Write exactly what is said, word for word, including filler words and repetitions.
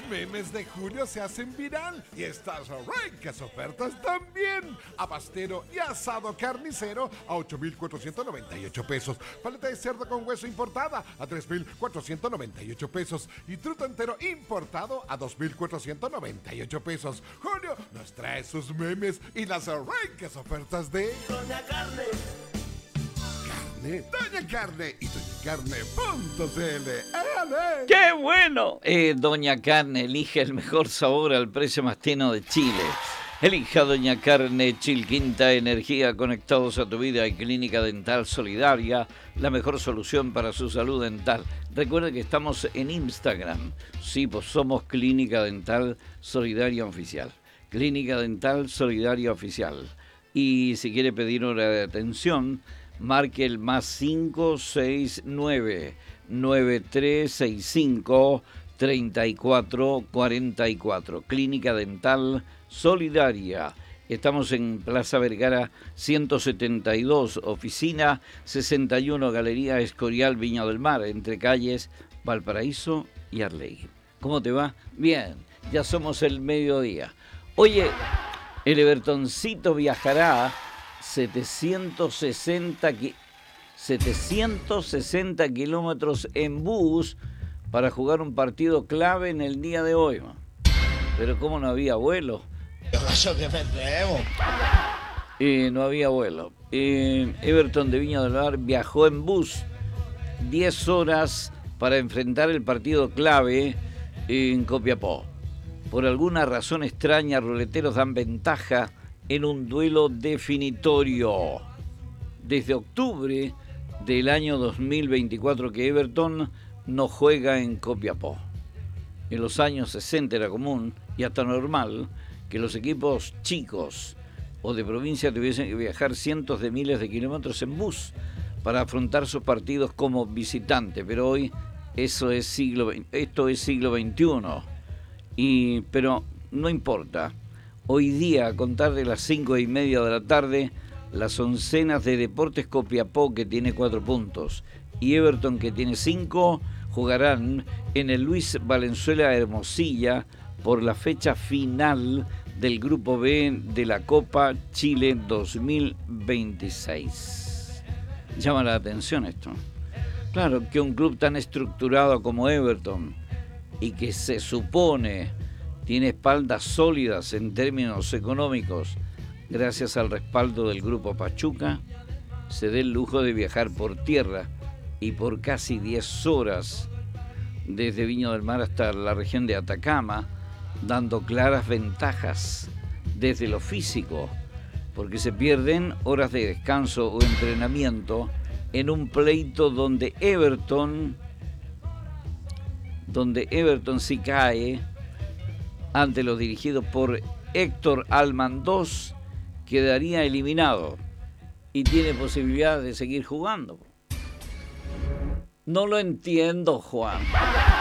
memes de julio se hacen viral y estas ricas ofertas también. Abastero y asado carnicero a ocho mil cuatrocientos noventa y ocho pesos. Paleta de cerdo con hueso importada a tres mil cuatrocientos noventa y ocho pesos. Y truto entero importado a dos mil cuatrocientos noventa y ocho pesos. Julio nos trae sus memes y las ricas ofertas de Doña Carne. Carne, Doña Carne y Doña Carne punto c l. ¡Éale! ¡Qué bueno! Eh, Doña Carne, elige el mejor sabor al precio más tierno de Chile. Elija Doña Carne, Chilquinta, energía conectados a tu vida y Clínica Dental Solidaria, la mejor solución para su salud dental. Recuerde que estamos en Instagram. Sí, pues somos Clínica Dental Solidaria Oficial. Clínica Dental Solidaria Oficial. Y si quiere pedir hora de atención, marque el más cinco seis nueve, nueve tres seis cinco, tres cuatro cuatro cuatro. Clínica Dental Solidaria. Estamos en Plaza Vergara ciento setenta y dos, oficina sesenta y uno, Galería Escorial, Viña del Mar, entre calles Valparaíso y Arlegui. ¿Cómo te va? Bien, ya somos el mediodía. Oye, el Evertoncito viajará setecientos sesenta, setecientos sesenta kilómetros en bus para jugar un partido clave en el día de hoy. Pero ¿cómo no había vuelo? Eh, no había vuelo. Eh, Everton de Viña del Mar viajó en bus diez horas para enfrentar el partido clave en Copiapó. Por alguna razón extraña, ruleteros dan ventaja en un duelo definitorio. Desde octubre del año dos mil veinticuatro que Everton no juega en Copiapó. En los años sesenta era común y hasta normal que los equipos chicos o de provincia tuviesen que viajar cientos de miles de kilómetros en bus para afrontar sus partidos como visitante, pero hoy eso es siglo, esto es siglo veintiuno. Y, pero no importa. Hoy día, a contar de las cinco y media de la tarde, las oncenas de Deportes Copiapó, que tiene cuatro puntos, y Everton, que tiene cinco, jugarán en el Luis Valenzuela Hermosilla por la fecha final del Grupo B de la Copa Chile dos mil veintiséis. Llama la atención esto. Claro, que un club tan estructurado como Everton y que se supone tiene espaldas sólidas en términos económicos gracias al respaldo del Grupo Pachuca, se dé el lujo de viajar por tierra y por casi diez horas desde Viña del Mar hasta la región de Atacama, dando claras ventajas desde lo físico, porque se pierden horas de descanso o entrenamiento en un pleito donde Everton, donde Everton si cae ante los dirigidos por Héctor Almandós, quedaría eliminado y tiene posibilidad de seguir jugando. No lo entiendo, Juan.